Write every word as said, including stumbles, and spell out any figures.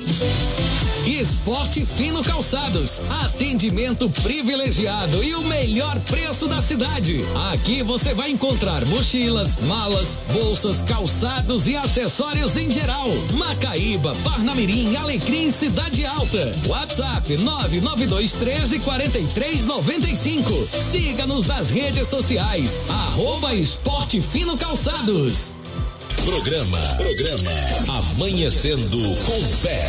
Esporte Fino Calçados, atendimento privilegiado e o melhor preço da cidade. Aqui você vai encontrar mochilas, malas, bolsas, calçados e acessórios em geral. Macaíba, Parnamirim, Alecrim, Cidade Alta. WhatsApp nove nove dois um três, quatro três nove cinco. Siga-nos nas redes sociais. Arroba Esporte Fino Calçados. Programa, programa Amanhecendo com Fé.